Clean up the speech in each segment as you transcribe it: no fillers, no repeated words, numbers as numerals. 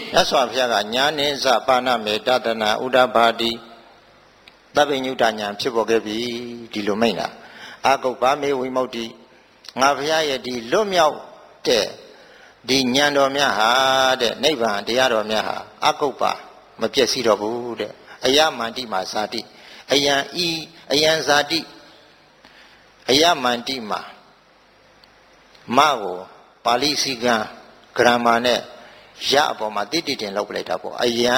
မြတ်စွာဘုရားကညာနိစ္စပါဏမေတတနာဥဒ္ဓဘာတိသဗ္ဗညုတညာဖြစ်ပေါ်ခဲ့ပြီဒီလိုမိန့်တာအာဂုပ္ပမေဝိမု ക്തി ငါဘုရားရဲ့ဒီလွတ်မြောက်တဲ့ဒီဉာဏ်တော်များဟာတဲ့နိဗ္ဗာန်တရားတော်များဟာအာဂုပ္ပမပြည့်စည်တော့ဘူးတဲ့အယမန္တိမှာဇာတိအယံဤအယံဇာတိအယမန္တိမှာမကိုပါဠိစည်းကံဂရမာနဲ့ရအပေါ်မှာတိတိတင်လောက်ပလိုက်တာပေါ့အယံ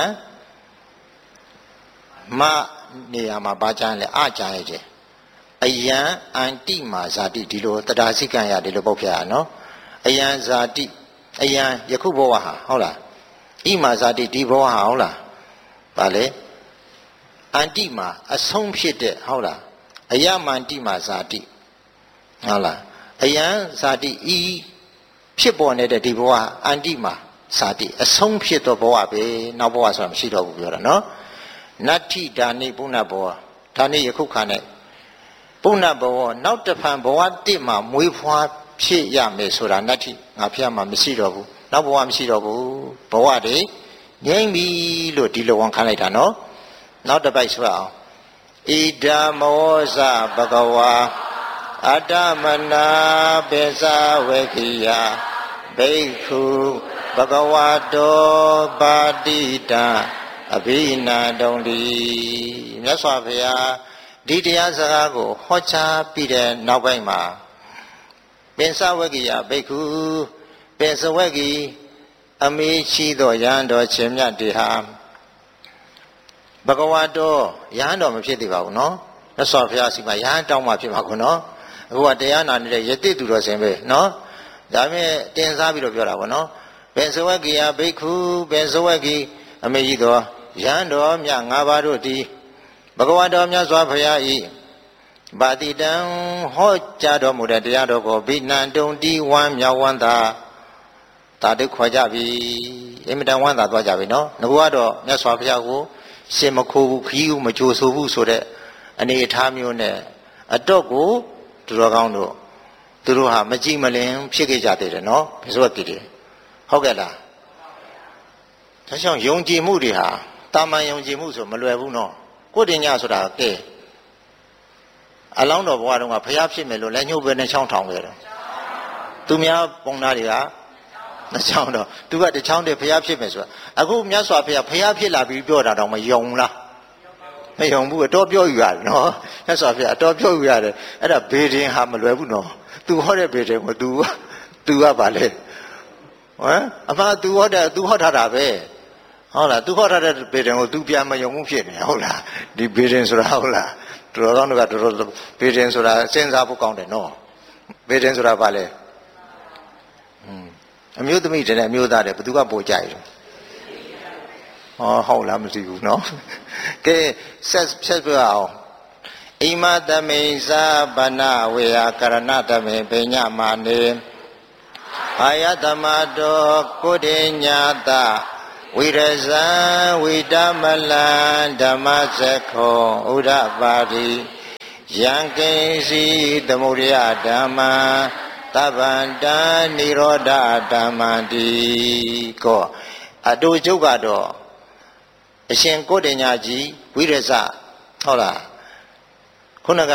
မနေရာမှာဘာကြမ်းလဲအကြမ်းရဲ့ကျအယံအန္တိမာဇာတိဒီလိုတရားစည်းကံရဒီလိုပုတ်ပြရနော်အယံဇာတိအယံယခုဘဝဟာဟုတ်လားဣမာဇာတိဒီဘဝဟာဟုတ်လားဗာလေအန္တိမာအဆုံးဖြစ်တဲ့ဟုတ်လားအယမန္တိမာဇာတိဟုတ်လားအယံဇာတိဤဖြစ်ပေါ်နေတဲ့ဒီဘဝအန္တိမာဇာတိအဆုံးဖြစ်သောဘဝပဲနောက်ဘဝဆိုတာမရှိတော့ဘူးပြောတာနော်နတ္ထိဒါနိပုဏ္ဏဘဝဒါနိယခုခါနဲ့ပုဏ္ဏဘဝနောက်တစ်ဖန်ဘဝတစ်မှာမွေးဖွားဖြစ်ရမယ်ဆိုတာနတ္ထိငါဖျက်မှာမရှိတော့ဘူးနောက်ဘဝမရှိတော့ဘူးဘဝတွေငြိမ့်ပြီလို့ဒီလိုဝန်ခံလိုက်တာနော်နောက်တစ်ပိုက်ဆိုအောင်ဣဒာမောဇဘဂဝါအတ္တမနာပိစဝေခိယဘိက္ခုဘဂဝတောပါတိတံအဘိနာတုံတိမြတ်စွာဘုရားဒီတရားစကားကိုဟောကြားပြီးတဲ့နောက်ပိုင်းမှာပိစဝေခိယဘိက္ခုပိစဝေခိအမေရှိသောယဟန်တော်ရှင်မြတ်တေဟာဘဂဝတောယဟန်တော်မဖြစ်သေးပါဘူးနော်မြတ်စွာဘုရားစီမှာယဟန်တောင်းမှဖြစ်မှာကွနော်အခုကတရားနာနေတဲ့ယတိသူတော်စင်ပဲနော်ဒါပေမဲ့တင်စားပြီးတော့ပြောတာပေါ့နော်ပိစဝေခိယဘိက္ခုပိစဝေခိအမေရှိသောယဟန်တော်မြတ်၅ပါးတို့သည်ဘဂဝတောမြတ်စွာဘုရားဤပါတိတံဟောကြားတော်မူတဲ့တရားတော်ကိုဘိနံတုံတိဝမ်းမြောက်ဝမ်းသာတာတုခေါ်ကြပြီအင်မတန်ဝမ်းသာသွားကြပြီနော်ငါကတော့မြတ်စွာဘုရားကိုရှင်မခိုးဘူးခီးဘူးမကြိုဆိုဘူးဆိုတဲ့အနေအထားမျိုးနဲ့အတော့ကိုသူတော်ကောင်းတို့သူတို့ဟာမကြည်မလင်ဖြစ်ခဲ့ကြသေးတယ်နော်ဘယ်ဆိုကြည့်တယ်ဟုတ်ကဲ့လားဒါကြောင့်ယုံကြည်မှုတွေဟာတာမန်ယုံကြည်မှုဆိုမလွယ်ဘူးနော်ကိုတင်ညဆိုတာကဲအလောင်းတော်ဘဝတုန်းကဖျားဖြစ်မယ်လို့လက်ညှိုးပဲနဲ့ချောင်းထောင်ခဲ့တယ်သူများပုံသားတွေကနှစ်ချောင်းတော့သူကတစ်ချောင်းတည်းဖျားဖြစ်မယ်ဆိုတာအခုမြတ်စွာဘုရားဖျားဖြစ်လာပြီးပြောတာတော့မယုံလားမယုံဘူးအတော်ပြောယူရတယ်နော်မြတ်စွာဘုရားအတော်ပြောယူရတယ်အဲ့ဒါဘေဒင်ဟာမလွယ်ဘူးနော်သူဟောတဲ့ဘေဒင်ကိုသူကပါလေဟမ်အမှန်သူဟောထားတာပဲဟုတ်လားသူဟောထားတဲ့ဘေဒင်ကိုသူပြန်မယုံဘူးဖြစ်နေဟုတ်လားဒီဘေဒင်ဆိုတာဟုတ်လားတော်တော်ကတော်တော်ဘေဒင်ဆိုတာစဉ်းစားဖို့ကောင်းတယ်နော်ဘေဒင်ဆိုတာပါလေအမျိုးသမီးတဲ့အမျိုးသားတဲ့ဘယ်သူကပိုကြိုက်လဲဟုတ်လားမသိဘူးနော်ကဲဆက်ပြအောင်အိမတမိဇာဗနာဝေယကရဏတမေပညမာနေအာယတမတောကုဋေညာတဝိရဇံဝိတမလံဓမ္မစခောဥဒ္ဓပါတိယံကိစီသမုဒယဓမ္မသဗ္ဗန္တနိရောဓဓမ္မတိကောအတူကျုပ်ကတော့အရှင်ကိုဋ္ဌညာကြီးဝိရဇဟုတ်လားခုနက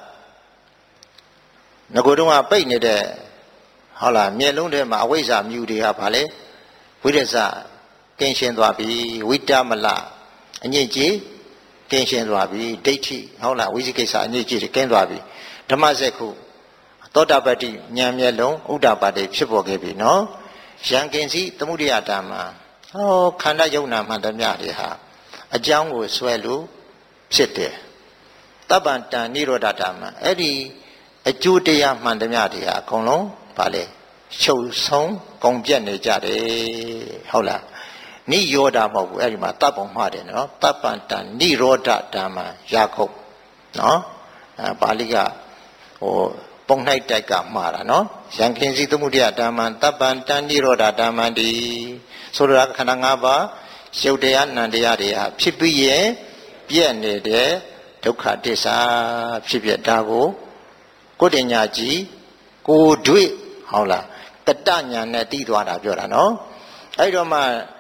ငကိုတုံးကပိတ်နေတဲ့ဟုတ်လားမျက်လုံးထဲမှာအဝိဇ္ဇာမြူတွေဟာဗာလေဝိရဇကင်းရှင်းသွားပြီဝိတမလအညစ်အကြေးကင်းရှင်းသွားပြီဒိဋ္ဌိဟုတ်လားဝိသိကိစ္စအညစ်အကြေးတွေကင်းသွားပြီဓမ္မစက္ခုသောတာပတ္တိဉာဏ်မျက်လုံးဥဒ္ဓပါတိဖြစ်ပေါ်ခဲ့ပြီနော်ယံကင်စီသမုဒယဓမ္မခန္ဓာယုံနာမှန်သမျှတွေဟာအကြောင်းကိုဆွဲလို့ဖြစ်တယ်တပ္ပံတန်နိရောဓဓမ္မအဲ့ဒီအကျိုးတရားမှန်သမျှတွေဟာအကုန်လုံးဗာလေချုပ်ဆုံးကုန်ပြတ်နေကြတယ်ဟုတ်လားနိရောဓမဟုတ်ဘူးအဲ့ဒီမှာတပ်ပုံမှားတယ်နော်တပ္ပံတန်နိရောဓဓမ္မရာခုတ်နော်ပါဠိကပုံ၌တိုက်ကမှားတာနော်ယံကင်စီသမုဒယဓမ္မတပ္ပံတန်နိရောဓဓမ္မတိဆိုလိုတာခန္ဓာ၅ပါးရုပ်တရားနံတရားတွေဟာဖြစ်ပြီးရဲ့ပြည့်နေတဲ့ဒုက္ခသစ္စာဖြစ်ပြတာကိုကိုဋ္ဌညာကြီးကိုတွေ့ဟုတ်လားတတညာနဲ့သိသွားတာပြောတာနော်အဲ့တော့မှ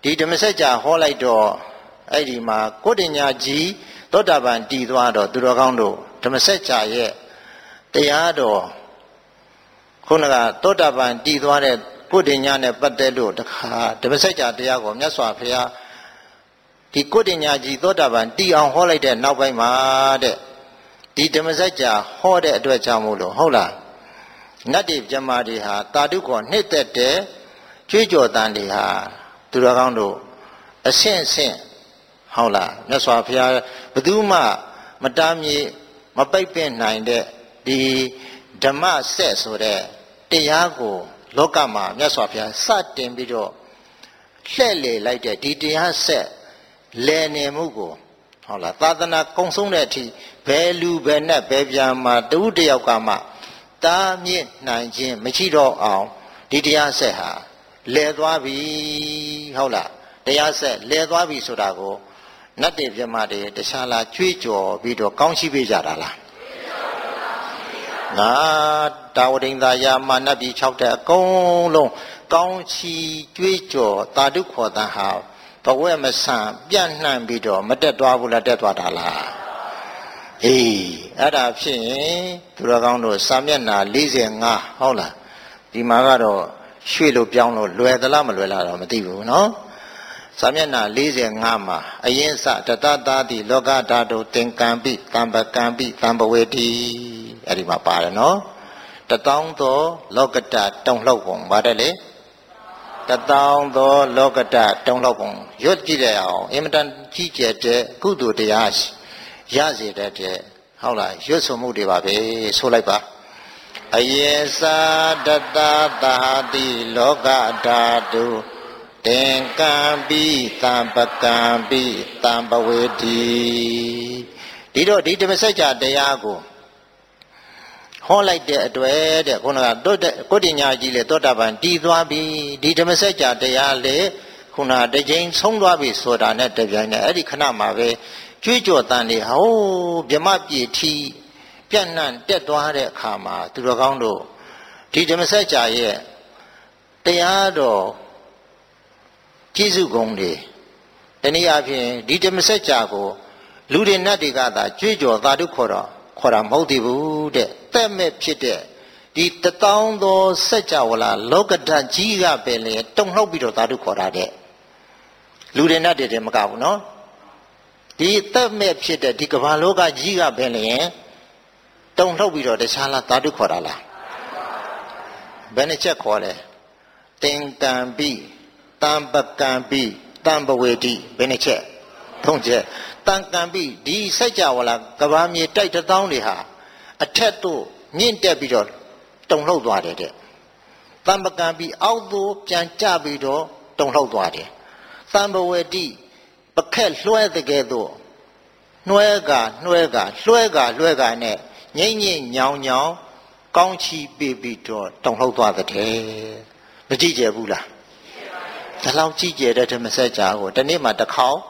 ဒီဓမ္မစကြာဟောလိုက်တော့အဲ့ဒီမှာကိုဋ္ဌညာကြီးသောတာပန်တည်သွားတော့သူတော်ကောင်းတို့ဓမ္မစကြာရဲ့တရားတော်ခုနကသောတာပန်တည်သွားတဲ့ကိုဋ္ဌညာနဲ့ပတ်သက်လို့တခါဓမ္မစကြာတရားကိုမြတ်စွာဘုရားဒီကိုဋ္ဌညာကြီးသောတာပန်တည်အောင်ဟောလိုက်တဲ့နောက်ပိုင်းမှာတဲ့ဒီဓမ္မစကြာဟောတဲ့အတွက်ကြောင့်မို့လို့ဟုတ်လားနတ်တွေပြမတွေဟာတာတုခေါ်နှိမ့်သက်တဲ့ကြွေးကြော်တန်တွေဟာသူတော်ကောင်းတို့အဆင့်ဆင့်ဟုတ်လားမြတ်စွာဘုရားဘယ်သူမှမတားမြေမပိတ်ပင်နိုင်တဲ့ဒီဓမ္မဆက်ဆိုတဲ့တရားကိုလောကမှာမြတ်စွာဘုရားစတင်ပြီးတော့လှည့်လေလိုက်တဲ့ဒီတရားဆက်လည်နေမှုကိုဟုတ်လားသာသနာကုံဆုံးတဲ့အထိဘယ်လူဘယ်နဲ့ဘယ်ပြန်မှာတဦးတယောက်ကမှတားမြစ်နိုင်ခြင်းမရှိတော့အောင်ဒီတရားဆက်ဟာလည်သွားပြီဟုတ်လားတရားဆက်လည်သွားပြီဆိုတာကိုနတ်တွေပြမတွေတခြားလားကြွေးကြော်ပြီးတော့ကောင်းရှိပေးကြတာလားငါတာဝတိန်သာယာမာနတ်ပြည်6တဲ့အကုန်လုံးကောင်းချီကြွေးကြော်တာတုခေါ်တန်ဟာဘဝမဆန်ပြန့်နှံ့ပြီးတော့မတက်သွားဘူးလားတက်သွားတာလားအေးအဲ့ဒါဖြစ်ရင်သူတော်ကောင်းတို့စာမျက်နှာ45ဟုတ်လားဒီမှာကတော့ရွှေ့လို့ပြောင်းလို့လွယ်သလားမလွယ်လားတော့မသိဘူးနော်စာမျက်နှာ45မှာအရင်စတတသာတိလောကဓာတုသင်္ကံပိသံပကံပိသံပဝေတိအဲ့ဒီမှာပါတယ်နော်တထောင်သောလောကတတုံလှုပ်ပုံပါတယ်လေတထောင်သောလောကတတုံလှုပ်ပုံရွတ်ကြည့်ရအောင်အင်မတန်ကြီးကျယ်တဲ့ကုသိုလ်တရားရစေတဲ့ဟုတ်လားရွတ်ဆိုမှုတွေပါပဲဆိုလိုက်ပါအယေသာတတသာတိလောကဓာတုသင်္ကံပိသံပကံပိသံပဝေတိဒီတော့ဒီဓမ္မစကြာတရားကိုဟောလိုက်တဲ့အတွက်တဲ့ခုနကကိုဋ္ဌညာကြီးလေသောတာပန်တည်သွားပြီဒီဓမ္မစကြာတရားလေခုနတစ်ချိန်ဆုံးသွားပြီဆိုတာနဲ့တပြိုင်နက်အဲ့ဒီခဏမှာပဲကြွေးကြော်တန်တွေဟိုးဗြဟ္မပြေထီပြန့်နှံ့တက်သွားတဲ့အခါမှာသူတော်ကောင်းတို့ဒီဓမ္မစကြာရဲ့တရားတော်ကျေးဇူးဂုဏ်တွေတနည်းအားဖြင့်ဒီဓမ္မစကြာကိုလူတွေနတ်တွေကသာကြွေးကြော်သာဓုခေါ်တာမဟုတ်သေးဘူးတဲ့တဲ့မဲ့ဖြစ်တဲ့ဒီတထောင်သောစัจ java လာလောကဓာတ်ကြီးကပဲလေတုံလှုပ်ပြီးတော့သာဓုခေါ်တာတဲ့လူတွေနတ်တွေမကဘူးနော်ဒီတဲ့မဲ့ဖြစ်တဲ့ဒီကမ္ဘာလောကကြီးကပဲလေတုံလှုပ်ပြီးတော့တခြားလားသာဓုခေါ်တာလားဘယ်နှချက်ခေါ်လဲသင်္ကံပိတံပကံပိတံပဝေတိဘယ်နှချက်သုံးချက်တံကံပိဒီစัจ java လာကဘာမြေတိုက်တစ်သောင်းတွေဟာအထက်သို့မြင့်တက်ပြီးတော့တုံလှုပ်သွားတယ်တဲ့တံပကံပိအောက်သို့ပြန်ကျပြီးတော့တုံလှုပ်သွားတယ်တံပဝေတိပခက်လွှဲတဲ့ကဲ့သို့လွှဲကနဲ့ငိမ့်ညောင်ကောင်းချီပေးပြီးတော့တုံလှုပ်သွားတဲ့မကြည့်ကြဘူးလားဒါလောက်ကြည့်ကြတဲ့ဓမ္မစကြာကိုတနေ့မှတစ်ခေါက်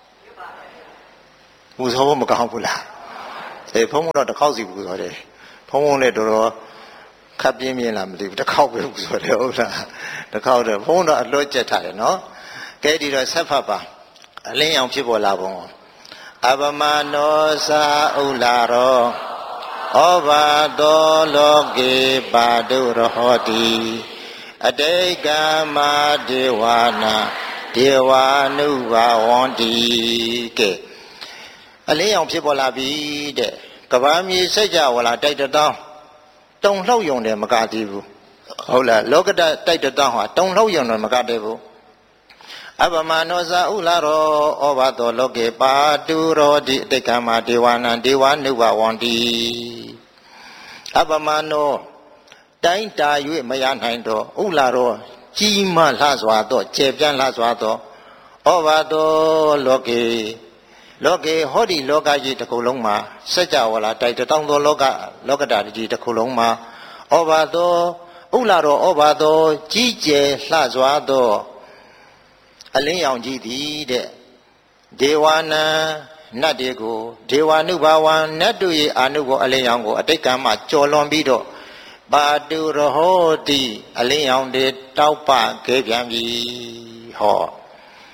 ပူဇော်ဖို့မကောင်းဘူးလားဘုံတော့တစ်ခေါက်စီပူဇော်တယ်ဘုံလည်းတော်တော်ခပ်ပြင်းပြင်းလားမသိဘူးတစ်ခေါက်ပဲပူဇော်တယ်ဟုတ်လားတစ်ခေါက်တော့ဘုံတော့အလွတ်ကျက်ထားတယ်နော်ကဲဒီတော့ဆက်ဖတ်ပါအလင်းရောင်ဖြစ်ပေါ်လာပုံအပမနောသာဥလာရောဩဘာတောလောကေပါတုရဟောတိအတိတ်ကမဒေဝနာဒေဝာနုဘာဝန္တိကဲအလင်းရောင်ဖြစ်ပေါ်လာပြီတဲ့ကဘာမြေစัจ java လာတိုက်တစ်တောင်းတုံလှုပ်ယုံတယ်မကသေးဘူးဟုတ်လားလောကတတိုက်တစ်တောင်းဟာတုံလှုပ်ယုံတယ်မကသေးဘူးအပမနောသာဥလာရောဩဘာတောလောကေပါတုရောတိအတိတ်ကမဒေဝနာဒေဝာနုဘာဝန္တိအပမနောတိုင်းတာ၍မရနိုင်တော့ဥလာရောကြီးမားလှစွာတော့ကျေပြန့်လှစွာတော့ဩဘာတောလောကေဟောဒီလောကကြီးတစ်ခုလုံးမှာစัจ java လာတိုက်တစ်တောင်းသောလောကဓာတ်ကြီးတစ်ခုလုံးမှာဩဘာတောဥလာရောဩဘာတောကြီးကျယ်လှစွာသောအလင်းရောင်ကြီးသည်တဲ့ဒေဝနာနတ်တွေကိုဒေဝနုဘာဝံနတ်တို့ရဲ့အာနုဘောအလင်းရောင်ကိုအတိတ်ကမှကြော်လွန်ပြီးတော့ပါတုရဟောတိအလင်းရောင်တွေတောက်ပခဲ့ပြန်ပြီဟော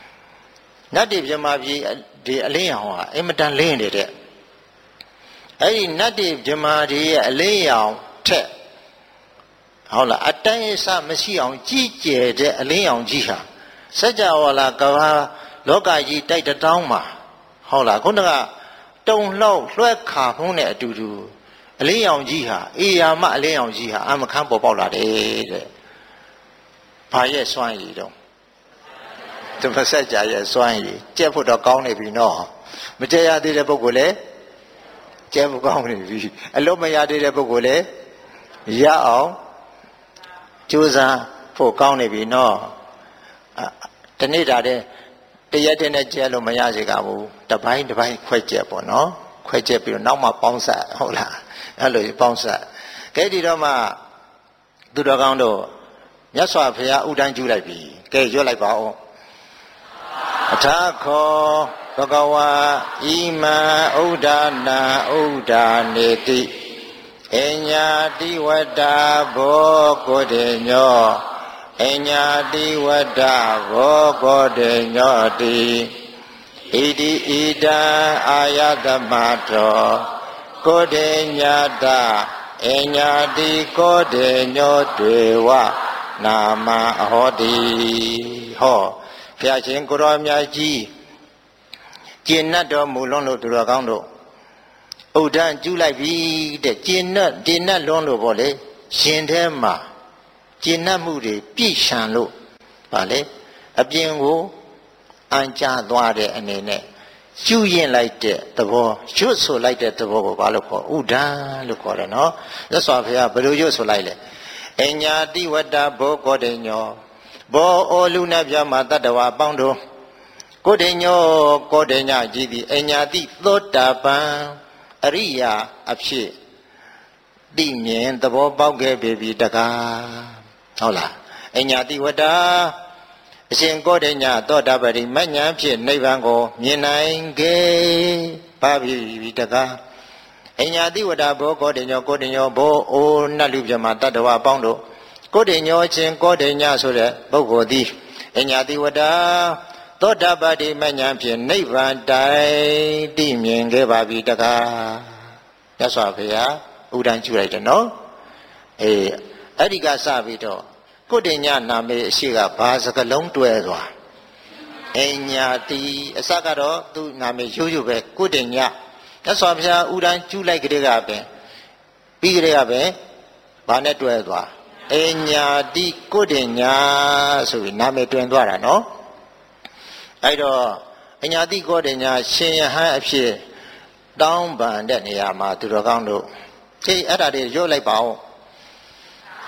နတ်တိပြမပြည်ဒီအလင်းရောင်ဟာအင်မတန်လင်းနေတဲ့အဲ့ဒီနတ်တိပြမတွေရဲ့အလင်းရောင်ထက်ဟုတ်လားအတိုင်းအဆမရှိအောင်ကြီးကျယ်တဲ့အလင်းရောင်ကြီးဟာစัจ java လာကဘာလောကကြီးတိုက်တောင်းမှာဟုတ်လားခုနကတုံလှောက်လွှဲခါမှုနဲ့အတူတူအလင်းရောင်ကြီးဟာအေယာမအလင်းရောင်ကြီးဟာအမခန်းပေါ်ပေါက်လာတယ်တဲ့ဘာရဲ့စွမ်းရည်တော့ဓမ္မစကြာရဲ့စွမ်းရည်ကြက်ဖို့တော့ကောင်းနေပြီနော်မကြက်ရသေးတဲ့ပုဂ္ဂိုလ်လည်းကြက်ဖို့ကောင်းနေပြီအလုံးမရသေးတဲ့ပုဂ္ဂိုလ်လည်းရအောင်ကြိုးစားဖို့ကောင်းနေပြီနော်တနေ့တာတဲ့တရက်တည်းနဲ့ကြက်လို့မရစေကဘူးတပိုင်းတပိုင်းခွဲကြက်ပေါ့နော်ခွဲကြက်ပြီးတော့နောက်မှပေါင်းဆက်ဟုတ်လားအဲ့လိုပေါင်းဆက်ကဲဒီတော့မှသူတော်ကောင်းတို့မြတ်စွာဘုရားဥဒန်းကျူးလိုက်ပြီကဲရွတ်လိုက်ပါဦးအထာခောဘဂဝါဣမံဥဒ္ဒနာဥဒ္ဒနေတိအညာတိဝတ္တဘောကိုတေညောအညာတိဝတ္တဘောကိုတေညောတိဣတိဣဒံအာယတမတောကိုတေညာတအညာတိကိုတေညောတွေဝနာမအဟောတိဟောဘုရားရှင်ကိုရောမြတ်ကြီးကျင့်တ်တော်မူလွန်းလို့သူတော်ကောင်းတို့ဥဒန်းကျူးလိုက်ပြီတဲ့ကျင့်တ်လွန်းလို့ပေါ့လေရှင်ထဲမှာကျင့်တ်မှုတွေပြည့်ရှံလို့ဗာလေအပြင်ကိုအံကြသွားတဲ့အနေနဲ့ကျူးရင်လိုက်တဲ့သဘောရွတ်ဆိုလိုက်တဲ့သဘောကိုဘာလို့ခေါ်ဥဒန်းလို့ခေါ်တယ်နော်သက်စွာဘုရားဘယ်လိုရွတ်ဆိုလိုက်လဲအညာတိဝတ္တဘောကိုတေညောဘောအိုလူနာပြမတတ္တဝါအပေါင်းတို့ကိုတေညောကိုတေညကြီးသည်အညာတိသောတာပန်အရိယာအဖြစ်သိမြင်သဘောပေါက်ခဲ့ပြီတကားဟုတ်လားအညာတိဝတ္တအရှင်ကိုတေညသောတာပတိမဉ္ဇဉ်ဖြင့်နိဗ္ဗာန်ကိုမြင်နိုင်ခဲ့ပါပြီတကားအညာတိဝတ္တဘောကိုတေညောဘောအိုနတ်လူပြမတတ္တဝါအပေါင်းတို့ကိုတေညောချင်းကိုတေညဆိုတဲ့ပုဂ္ဂိုလ်သည်အညာတိဝတ္တသောတာပတိမဉ္ဇဉ်ဖြင့်နိဗ္ဗာန်တိုင်သိမြင်ခဲ့ပါပြီတကားမြတ်စွာဘုရားဥဒန်းကျူလိုက်တယ်နော်အဲ့ဒီကစပြီးတော့ကိုတေညနာမည်အရှိကဘာစကလုံးတွဲသွားအညာတိအစကတော့သူနာမည်ရိုးရိုးပဲကိုတေညမြတ်စွာဘုရားဥဒန်းကျူလိုက်ကြတဲ့ကပဲပြီးကြတဲ့ကပဲဘာနဲ့တွဲသွားအညာတိကိုတေညဆိုပြီးနာမည်တွင်သွားတာနော်အဲ့တော့အညာတိကိုတေညရှင်ယဟန်အဖြစ်တောင်းပန်တဲ့နေရာမှာသူတော်ကောင်းတို့အဲ့ဒါတွေရွတ်လိုက်ပါဦး